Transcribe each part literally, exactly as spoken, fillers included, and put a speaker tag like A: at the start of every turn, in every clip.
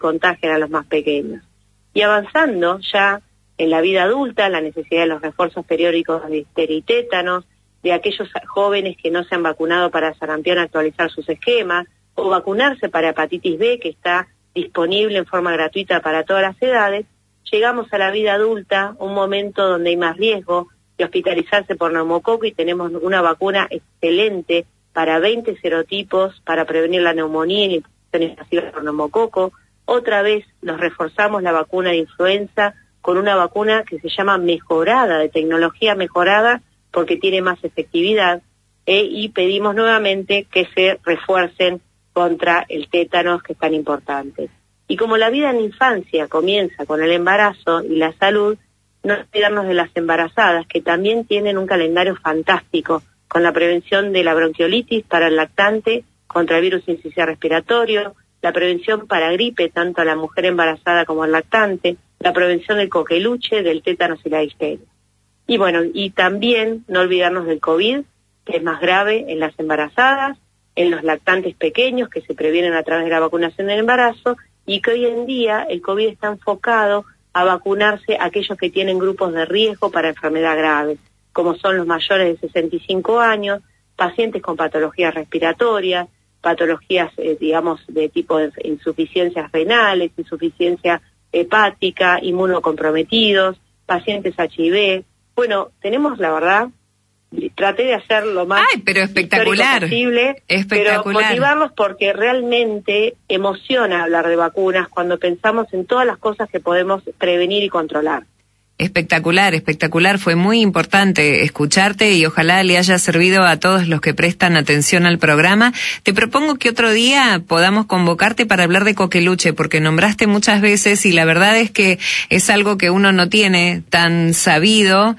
A: contagian a los más pequeños. Y avanzando ya en la vida adulta, la necesidad de los refuerzos periódicos de difteria y tétanos, de aquellos jóvenes que no se han vacunado para sarampión actualizar sus esquemas, o vacunarse para hepatitis B, que está disponible en forma gratuita para todas las edades. Llegamos a la vida adulta, un momento donde hay más riesgo de hospitalizarse por neumococo, y tenemos una vacuna excelente para veinte serotipos para prevenir la neumonía y la infección invasiva por neumococo. Otra vez nos reforzamos la vacuna de influenza con una vacuna que se llama mejorada, de tecnología mejorada, porque tiene más efectividad, eh, y pedimos nuevamente que se refuercen contra el tétanos, que es tan importante. Y como la vida en la infancia comienza con el embarazo y la salud, no olvidarnos de las embarazadas, que también tienen un calendario fantástico, con la prevención de la bronquiolitis para el lactante, contra el virus incisional respiratorio, la prevención para gripe, tanto a la mujer embarazada como al lactante, la prevención del coqueluche, del tétanos y la difteria. Y bueno, y también no olvidarnos del COVID, que es más grave en las embarazadas, en los lactantes pequeños, que se previenen a través de la vacunación del embarazo, y que hoy en día el COVID está enfocado a vacunarse a aquellos que tienen grupos de riesgo para enfermedad grave, como son los mayores de sesenta y cinco años, pacientes con patologías respiratorias, patologías, eh, digamos, de tipo de insuficiencias renales, insuficiencia hepática, inmunocomprometidos, pacientes H I V. Bueno, tenemos, la verdad, traté de hacer lo más
B: Ay, pero espectacular,
A: posible,
B: espectacular.
A: pero motivarlos, porque realmente emociona hablar de vacunas cuando pensamos en todas las cosas que podemos prevenir y controlar.
B: Espectacular, espectacular. Fue muy importante escucharte y ojalá le haya servido a todos los que prestan atención al programa. Te propongo que otro día podamos convocarte para hablar de coqueluche, porque nombraste muchas veces y la verdad es que es algo que uno no tiene tan sabido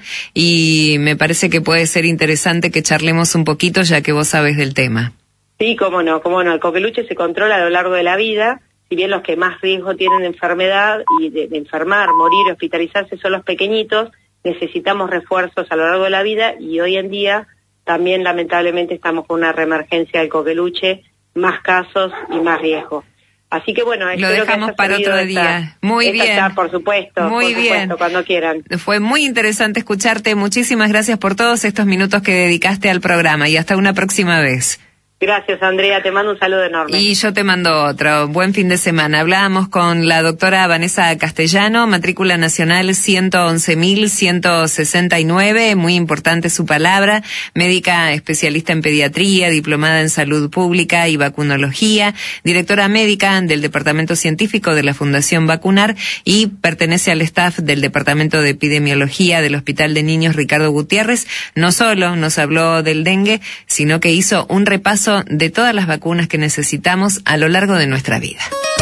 B: y me parece que puede ser interesante que charlemos un poquito, ya que vos sabes del tema.
A: Sí, cómo no, cómo no. El coqueluche se controla a lo largo de la vida. Si bien los que más riesgo tienen de enfermedad y de, de enfermar, morir, hospitalizarse son los pequeñitos, necesitamos refuerzos a lo largo de la vida, y hoy en día también lamentablemente estamos con una reemergencia del coqueluche, más casos y más riesgo. Así que bueno,
B: lo dejamos
A: que
B: para otro
A: esta,
B: día. Muy
A: esta
B: bien.
A: Está, por supuesto,
B: muy
A: por
B: bien.
A: supuesto, cuando quieran.
B: Fue muy interesante escucharte. Muchísimas gracias por todos estos minutos que dedicaste al programa y hasta una próxima vez.
A: Gracias, Andrea, te mando un saludo enorme.
B: Y yo te mando otro. Buen fin de semana. Hablábamos con la doctora Vanessa Castellano, matrícula nacional ciento once mil ciento sesenta y nueve, muy importante su palabra, médica especialista en pediatría, diplomada en salud pública y vacunología, directora médica del Departamento Científico de la Fundación Vacunar y pertenece al staff del Departamento de Epidemiología del Hospital de Niños Ricardo Gutiérrez. No solo nos habló del dengue, sino que hizo un repaso de todas las vacunas que necesitamos a lo largo de nuestra vida.